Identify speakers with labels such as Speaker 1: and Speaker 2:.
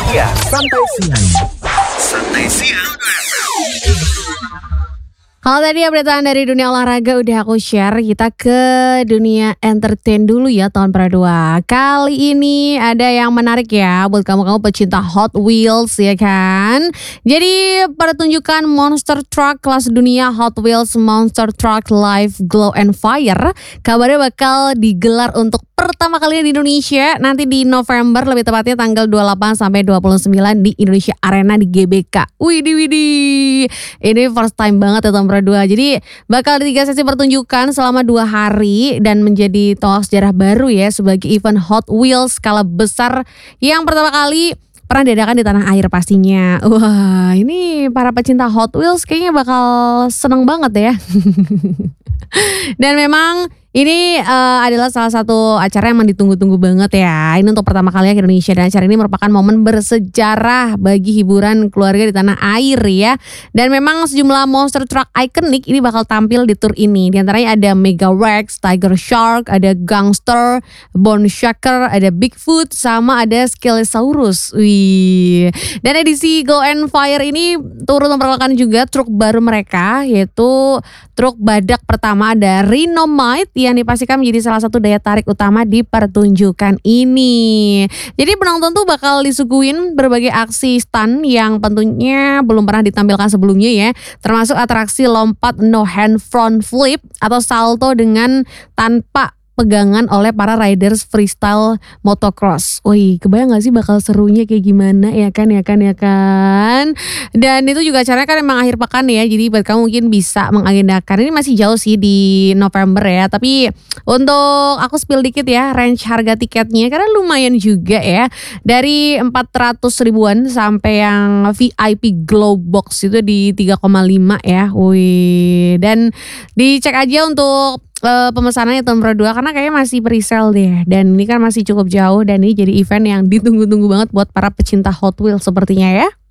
Speaker 1: Iya, santai siang. Santai siang.
Speaker 2: Kalau tadi updatean dari dunia olahraga udah aku share, kita ke dunia entertain dulu ya tahun perdua. Kali ini ada yang menarik ya buat kamu-kamu pecinta Hot Wheels ya kan. Jadi pertunjukan monster truck kelas dunia Hot Wheels Monster Truck Live Glow and Fire kabarnya bakal digelar untuk pertama kalinya di Indonesia nanti di November, lebih tepatnya tanggal 28 sampai 29 di Indonesia Arena di GBK. Widih. Ini first time banget ya tahun perdua. Jadi bakal ada 3 sesi pertunjukan selama 2 hari dan menjadi tonggak sejarah baru ya sebagai event Hot Wheels skala besar yang pertama kali pernah diadakan di tanah air pastinya. Wah, ini para pecinta Hot Wheels kayaknya bakal seneng banget ya. Dan memang ini adalah salah satu acara yang ditunggu-tunggu banget ya. Ini untuk pertama kalinya ke Indonesia dan acara ini merupakan momen bersejarah bagi hiburan keluarga di tanah air ya. Dan memang sejumlah monster truck ikonik ini bakal tampil di tour ini. Di antaranya ada Mega Rex, Tiger Shark, ada Gangster, Bone Shaker, ada Bigfoot, sama ada Skelesaurus. Wih. Dan edisi Go and Fire ini turut memperkenalkan juga truk baru mereka, yaitu truk badak pertama ada Rhinomite yang dipastikan menjadi salah satu daya tarik utama di pertunjukan ini. Jadi penonton tuh bakal disuguhin berbagai aksi stunt yang tentunya belum pernah ditampilkan sebelumnya ya. Termasuk atraksi lompat no hand front flip atau salto dengan tanpa pegangan oleh para riders freestyle motocross. Wih, kebayang gak sih bakal serunya kayak gimana ya kan. Dan itu juga acaranya kan emang akhir pekan ya. Jadi buat kamu mungkin bisa mengagendakan. Ini masih jauh sih di November ya. Tapi untuk aku spill dikit ya range harga tiketnya karena lumayan juga ya. Dari 400 ribuan sampai yang VIP Glow Box itu di 3,5 ya. Wih, dan dicek aja untuk pemesanannya tahun perdua karena kayaknya masih pre-sale deh. Dan ini kan masih cukup jauh dan ini jadi event yang ditunggu-tunggu banget buat para pecinta Hot Wheels sepertinya ya.